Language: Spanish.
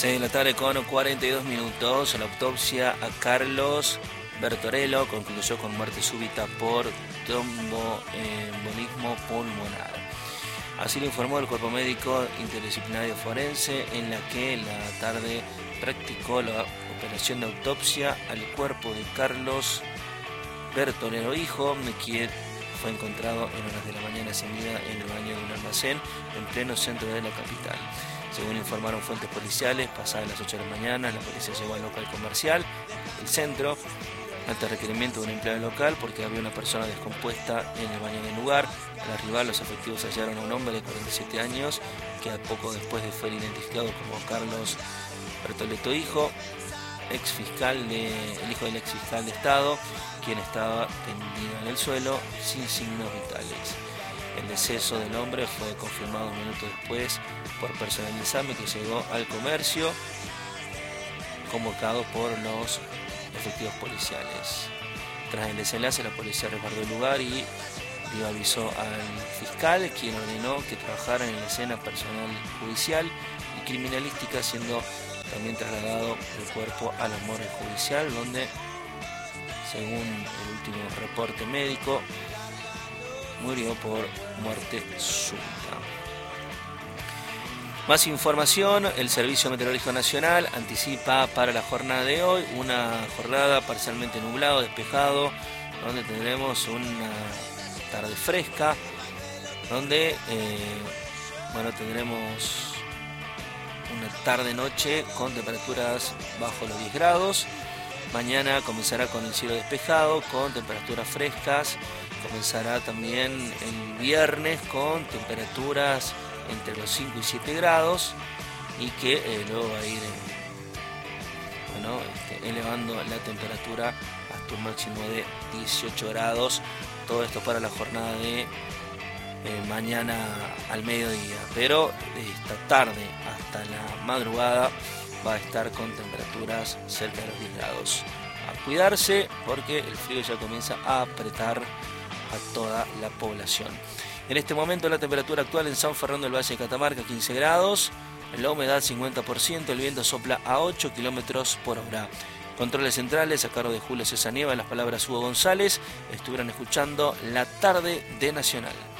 6 de la tarde con 42 minutos. La autopsia a Carlos Bertorello concluyó con muerte súbita por tromboembolismo pulmonar. Así lo informó el Cuerpo Médico Interdisciplinario Forense, en la que la tarde practicó la operación de autopsia al cuerpo de Carlos Bertorello, hijo, quien fue encontrado en horas de la mañana sin vida en el baño de un almacén en pleno centro de la capital. Según informaron fuentes policiales, pasadas las 8 de la mañana, la policía llegó al local comercial, el centro, ante requerimiento de un empleado local porque había una persona descompuesta en el baño del lugar. Al arribar, los efectivos hallaron a un hombre de 47 años que a poco después de fue identificado como Carlos Bertorello, hijo, el hijo del ex fiscal de Estado, quien estaba tendido en el suelo sin signos vitales. El deceso del hombre fue confirmado un minuto después por personal del SAME que llegó al comercio, convocado por los efectivos policiales. Tras el desenlace, la policía resguardó el lugar y avisó al fiscal, quien ordenó que trabajara en la escena personal judicial y criminalística, siendo también trasladado el cuerpo a la morgue judicial, donde, según el último reporte médico, murió por muerte súbita. Más información: el Servicio Meteorológico Nacional anticipa para la jornada de hoy una jornada parcialmente nublado, despejado, donde tendremos una tarde fresca, donde tendremos una tarde-noche con temperaturas bajo los 10 grados. Mañana comenzará con el cielo despejado, con temperaturas frescas. Comenzará también el viernes con temperaturas entre los 5 y 7 grados y que luego va a ir elevando la temperatura hasta un máximo de 18 grados. Todo esto para la jornada de mañana al mediodía, pero esta tarde hasta la madrugada va a estar con temperaturas cerca de los 10 grados. A cuidarse porque el frío ya comienza a apretar a toda la población. En este momento la temperatura actual en San Fernando del Valle de Catamarca 15 grados, la humedad 50%, el viento sopla a 8 kilómetros por hora. Controles centrales a cargo de Julio César Nieva, las palabras Hugo González. Estuvieron escuchando La Tarde de Nacional.